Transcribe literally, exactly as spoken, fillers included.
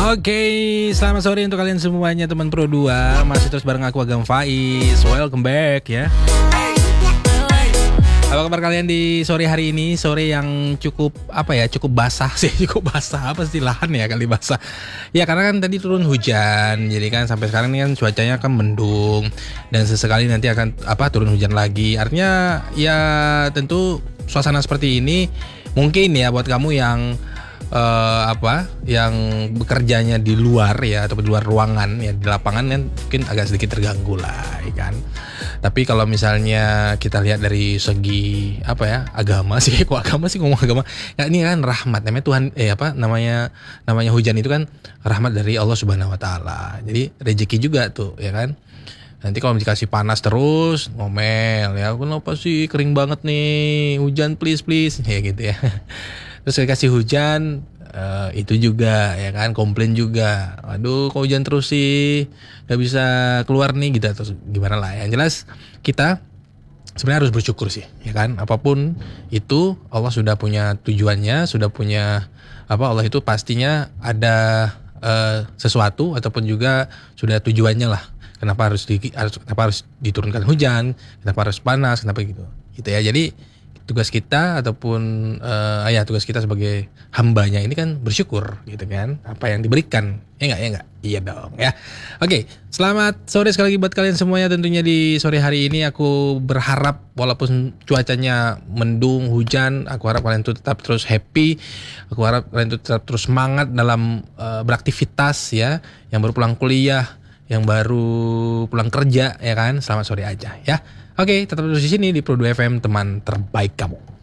Oke, selamat sore untuk kalian semuanya teman Pro dua. Masih terus bareng aku Agam Faiz. Welcome back ya. Apa kabar kalian di sore hari ini? Sore yang cukup apa ya? Cukup basah sih, cukup basah. Apa sih lahan ya kali basah? Ya karena kan tadi turun hujan, jadi kan sampai sekarang ini kan cuacanya kan mendung dan sesekali nanti akan apa turun hujan lagi. Artinya ya tentu suasana seperti ini mungkin ya buat kamu yang uh, apa yang bekerjanya di luar ya atau di luar ruangan ya di lapangan kan mungkin agak sedikit terganggu lah ya kan. Tapi kalau misalnya kita lihat dari segi apa ya agama sih, kok agama sih ngomong agama? Ya ini kan rahmat, namanya Tuhan, eh apa namanya namanya hujan itu kan rahmat dari Allah Subhanahu Wa Taala. Jadi rezeki juga tuh, ya kan? Nanti kalau dikasih panas terus ngomel ya, kenapa sih kering banget nih, hujan please please, ya gitu ya. Terus dikasih hujan uh, itu juga ya kan, komplain juga. Aduh kok hujan terus sih, nggak bisa keluar nih gitu terus gimana lah. Yang jelas kita sebenarnya harus bersyukur sih ya kan, apapun itu Allah sudah punya tujuannya, sudah punya apa, Allah itu pastinya ada uh, sesuatu ataupun juga sudah tujuannya lah. Kenapa harus, di, harus kenapa harus diturunkan hujan, kenapa harus panas, kenapa gitu gitu ya. Jadi tugas kita ataupun uh, ya tugas kita sebagai hambanya ini kan bersyukur gitu kan, apa yang diberikan, ya enggak ya enggak iya dong ya. Oke, selamat sore sekali lagi buat kalian semuanya. Tentunya di sore hari ini aku berharap walaupun cuacanya mendung hujan, aku harap kalian tuh tetap terus happy, aku harap kalian tuh tetap terus semangat dalam uh, beraktivitas ya, yang baru pulang kuliah, yang baru pulang kerja ya kan, selamat sore aja ya. Oke, tetap terus di sini di Pro dua F M, teman terbaik kamu.